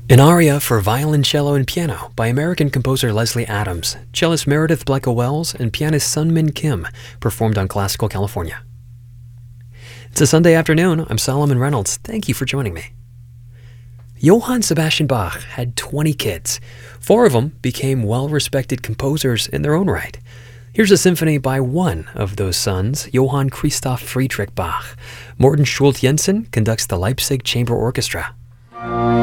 An aria for violoncello and piano by American composer Leslie Adams, cellist Meredith Blecka-Wells, and pianist Sunmin Kim, performed on Classical California. It's a Sunday afternoon. I'm Solomon Reynolds. Thank you for joining me. Johann Sebastian Bach had 20 kids. 4 of them became well-respected composers in their own right. Here's a symphony by one of those sons, Johann Christoph Friedrich Bach. Morten Schult-Jensen conducts the Leipzig Chamber Orchestra.